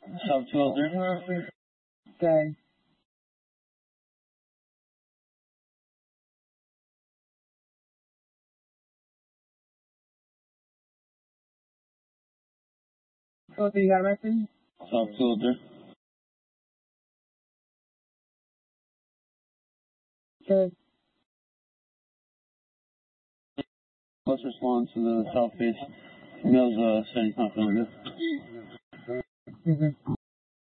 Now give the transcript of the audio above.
Sub 203. Okay. So you got a message? Sub 203. Okay. Let's respond to the southeast. Mills, 75 millimeters. Mm-hmm.